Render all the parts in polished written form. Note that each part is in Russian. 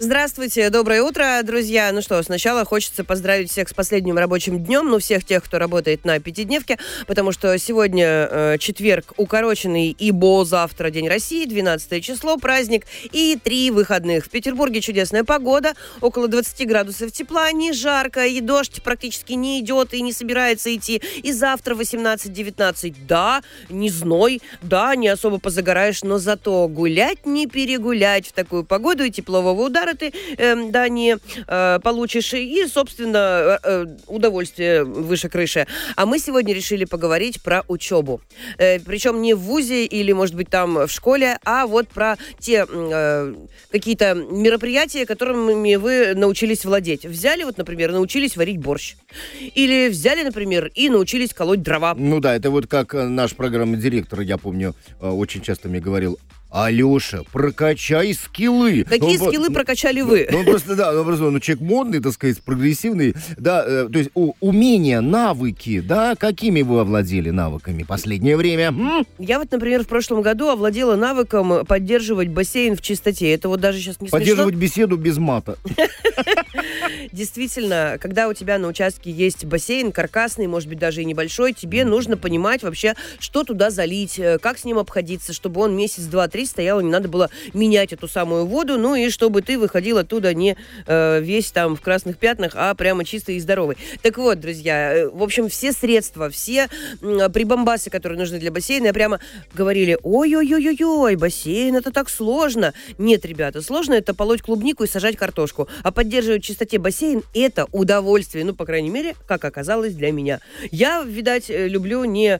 Здравствуйте, доброе утро, друзья. Ну что, сначала хочется поздравить всех с последним рабочим днем, всех тех, кто работает на пятидневке, потому что сегодня четверг укороченный, ибо завтра День России, 12 число, праздник и 3 выходных. В Петербурге чудесная погода, около 20 градусов тепла, не жарко, и дождь практически не идет и не собирается идти. И завтра 18-19, да, не зной, да, не особо позагораешь, но зато гулять не перегулять в такую погоду, и теплового удара ты, не получишь, и, собственно, удовольствие выше крыши. А мы сегодня решили поговорить про учебу. Причем не в вузе или, может быть, там в школе, а вот про те какие-то мероприятия, которыми вы научились владеть. Взяли, вот, например, научились варить борщ. Или взяли, например, и научились колоть дрова. Ну да, это вот как наш программный директор, я помню, очень часто мне говорил: Алеша, прокачай скиллы. Какие скиллы прокачали вы? Человек модный, так сказать, прогрессивный. Да, то есть умения, навыки, да, какими вы овладели навыками последнее время? Я вот, например, в прошлом году овладела навыком поддерживать бассейн в чистоте. Это вот даже сейчас не смешно. Поддерживать беседу без мата. Действительно, когда у тебя на участке есть бассейн каркасный, может быть, даже и небольшой, тебе нужно понимать вообще, что туда залить, как с ним обходиться, чтобы он месяц, 2-3 стоял, не надо было менять эту самую воду, ну и чтобы ты выходил оттуда не весь там в красных пятнах, а прямо чистый и здоровый. Так вот, друзья, в общем, все средства, все прибамбасы, которые нужны для бассейна, прямо говорили: ой-ой-ой-ой, бассейн, это так сложно. Нет, ребята, сложно это полоть клубнику и сажать картошку, а поддерживать в чистоте бассейн — это удовольствие, ну, по крайней мере, как оказалось для меня. Я, видать, люблю не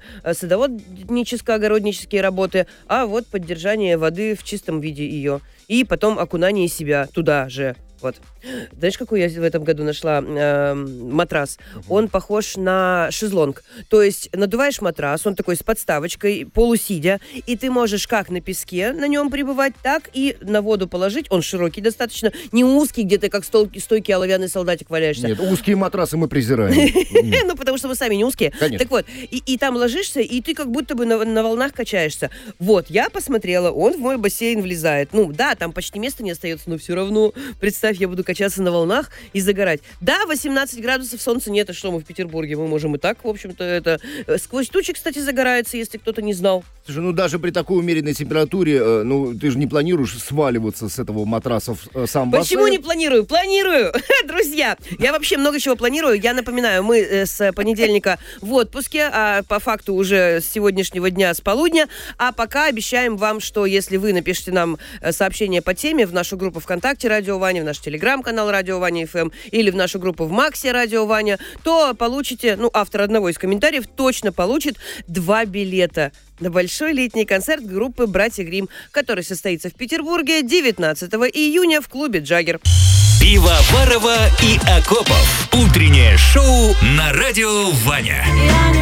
садоводническо-огороднические работы, а вот поддержание воды в чистом виде ее. И потом окунание себя туда же. Вот. Знаешь, какой я в этом году нашла матрас? Он похож на шезлонг. То есть надуваешь матрас, он такой с подставочкой, полусидя, и ты можешь как на песке на нем пребывать, так и на воду положить. Он широкий достаточно, не узкий, где ты как стойкий оловянный солдатик валяешься. Нет, узкие матрасы мы презираем. Ну, потому что мы сами не узкие. Так вот, и там ложишься, и ты как будто бы на волнах качаешься. Вот, я посмотрела, он в мой бассейн влезает. Ну, да, там почти места не остается, но все равно, представь, я буду качаться на волнах и загорать. Да, 18 градусов, солнца нет, а что мы в Петербурге? Мы можем и так, в общем-то, это... Сквозь тучи, кстати, загорается, если кто-то не знал. Слушай, ну даже при такой умеренной температуре, ты же не планируешь сваливаться с этого матраса в сам бассейн? Почему не планирую? Планирую! Друзья, я вообще много чего планирую. Я напоминаю, мы с понедельника в отпуске, а по факту уже с сегодняшнего дня, с полудня. А пока обещаем вам, что если вы напишите нам сообщение по теме в нашу группу ВКонтакте «Радио Ваня», в наш телеграм-канал «Радио Ваня ФМ» или в нашу группу в Максе «Радио Ваня», то получите, автор одного из комментариев точно получит 2 билета на большой летний концерт группы «Братья Гримм», который состоится в Петербурге 19 июня в клубе «Джаггер». Пивоварова и Акопов. Утреннее шоу на Радио Ваня.